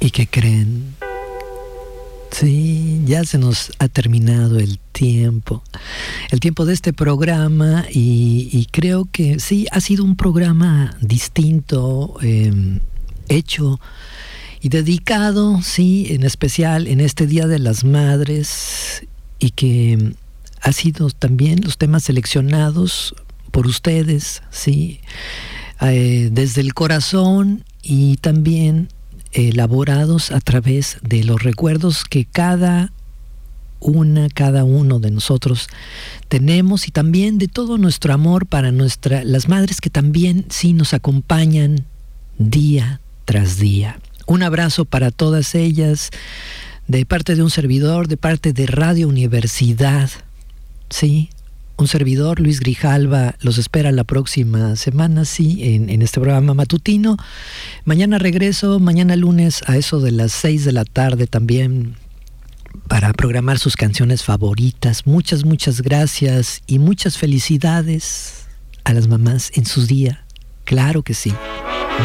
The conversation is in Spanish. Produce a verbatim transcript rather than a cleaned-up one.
¿Y qué creen? Sí, ya se nos ha terminado el tiempo, el tiempo de este programa y, y creo que sí, ha sido un programa distinto, eh, hecho y dedicado, sí, en especial en este Día de las Madres y que ha sido también los temas seleccionados por ustedes, sí, eh, desde el corazón y también elaborados a través de los recuerdos que cada una, cada uno de nosotros tenemos y también de todo nuestro amor para nuestra, las madres que también sí nos acompañan día tras día. Un abrazo para todas ellas de parte de un servidor, de parte de Radio Universidad, sí. Un servidor, Luis Grijalva, los espera la próxima semana, sí, en, en este programa matutino. Mañana regreso, mañana lunes a eso de las seis de la tarde también para programar sus canciones favoritas. Muchas, muchas gracias y muchas felicidades a las mamás en su día. Claro que sí.